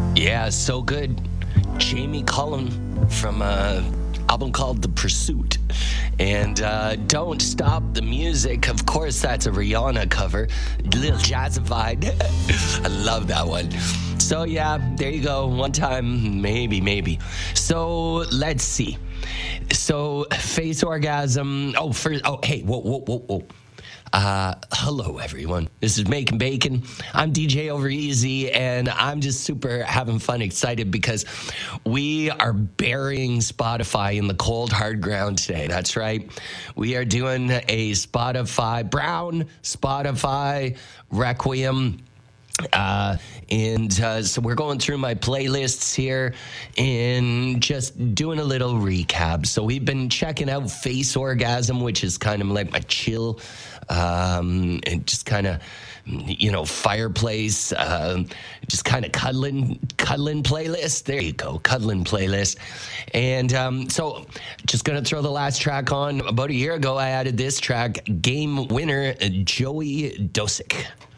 Yeah, so good. Jamie Cullum from a album called The Pursuit. And Don't Stop the Music. Of course, that's a Rihanna cover. Little jazzified. I love that one. So, yeah, there you go. One time, maybe. So, let's see. So, face orgasm. Hey, whoa. Hello, everyone. This is Making Bacon. I'm DJ Over Easy, and I'm just super having fun, excited because we are burying Spotify in the cold, hard ground today. That's right. We are doing a Brown Spotify Requiem. So we're going through my playlists here and just doing a little recap. So we've been checking out Face Orgasm, which is kind of like my chill, and just kind of, fireplace, just kind of cuddling playlist. There you go, cuddling playlist. And so just going to throw the last track on. About a year ago, I added this track, Game Winner, Joey Dosick.